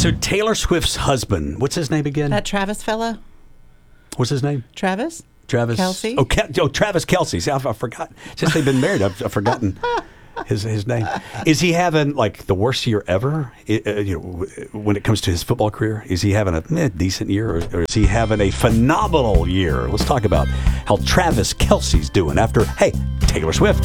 So Taylor Swift's husband, what's his name again? That Travis fella? What's his name? Travis? Travis Kelce? Oh, Travis Kelce. See, I forgot. Since they've been married, I've forgotten his name. Is he having like the worst year ever? When it comes to his football career, is he having a decent year, or is he having a phenomenal year? Let's talk about how Travis Kelce's doing after Taylor Swift.